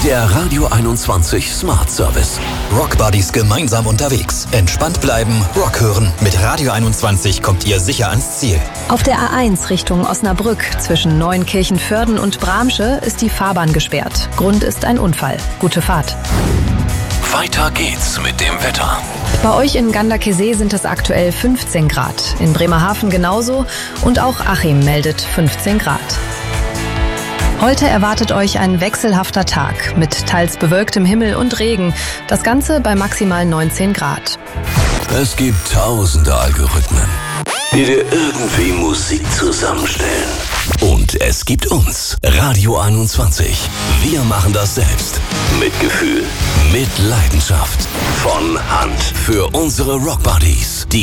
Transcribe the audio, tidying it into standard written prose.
Der Radio 21 Smart Service. Rock Buddies gemeinsam unterwegs. Entspannt bleiben, Rock hören. Mit Radio 21 kommt ihr sicher ans Ziel. Auf der A1 Richtung Osnabrück zwischen Neunkirchen-Vörden und Bramsche ist die Fahrbahn gesperrt. Grund ist ein Unfall. Gute Fahrt. Weiter geht's mit dem Wetter. Bei euch in Ganderkesee sind es aktuell 15 Grad. In Bremerhaven genauso und auch Achim meldet 15 Grad. Heute erwartet euch ein wechselhafter Tag mit teils bewölktem Himmel und Regen. Das Ganze bei maximal 19 Grad. Es gibt tausende Algorithmen, die dir irgendwie Musik zusammenstellen. Und es gibt uns, Radio 21. Wir machen das selbst. Mit Gefühl, mit Leidenschaft. Von Hand. Für unsere Rock Buddies.